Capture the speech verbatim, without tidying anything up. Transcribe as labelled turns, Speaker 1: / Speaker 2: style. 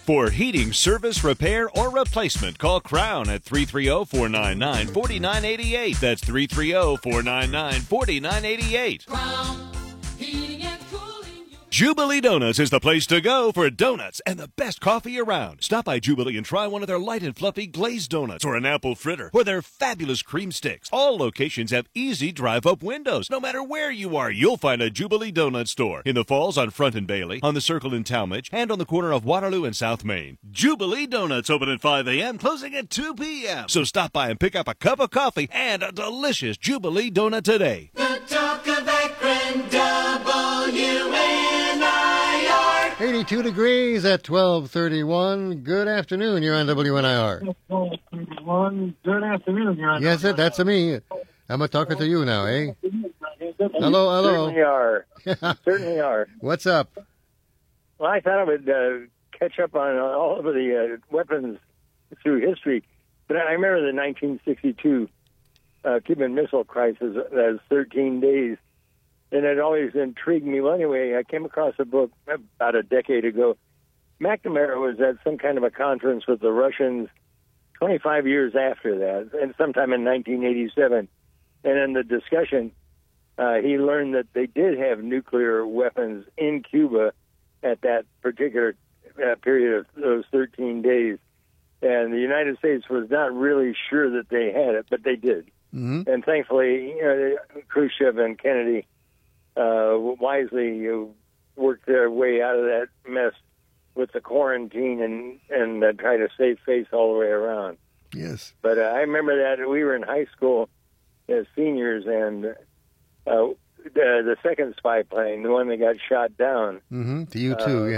Speaker 1: For heating, service, repair, or replacement, call Crown at three three zero, four nine nine, four nine eight eight. That's three three zero, four nine nine, four nine eight eight.
Speaker 2: Crown Heating and Cooling.
Speaker 1: Jubilee Donuts is the place to go for donuts and the best coffee around. Stop by Jubilee and try one of their light and fluffy glazed donuts or an apple fritter or their fabulous cream sticks. All locations have easy drive-up windows. No matter where you are, you'll find a Jubilee Donut store. In the Falls on Front and Bailey, on the Circle in Talmadge, and on the corner of Waterloo and South Main. Jubilee Donuts open at five a.m., closing at two p.m. So stop by and pick up a cup of coffee and a delicious Jubilee Donut today.
Speaker 2: The talk of Akron, W N I R.
Speaker 3: eighty-two degrees at twelve thirty-one. Good afternoon. You're on W N I R.
Speaker 4: One good afternoon, Your Honor.
Speaker 3: Yes, it, that's me. I'm a talking to you now, eh? Hello, hello.
Speaker 4: Certainly are. Certainly are.
Speaker 3: What's up?
Speaker 4: Well, I thought I would uh, catch up on all of the uh, weapons through history, but I remember the nineteen sixty-two uh, Cuban Missile Crisis. That was thirteen days, and it always intrigued me. Well, anyway, I came across a book about a decade ago. McNamara was at some kind of a conference with the Russians twenty-five years after that, and sometime in nineteen eighty-seven. And in the discussion, uh, he learned that they did have nuclear weapons in Cuba at that particular uh, period of those thirteen days. And the United States was not really sure that they had it, but they did.
Speaker 3: Mm-hmm.
Speaker 4: And thankfully, you know, Khrushchev and Kennedy uh, wisely uh, worked their way out of that mess with the quarantine and, and uh, try to save face all the way around.
Speaker 3: Yes.
Speaker 4: But uh, I remember that we were in high school as seniors, and uh, the, the second spy plane, the one that got shot down.
Speaker 3: Mm-hmm. To you too,
Speaker 4: uh,
Speaker 3: yeah.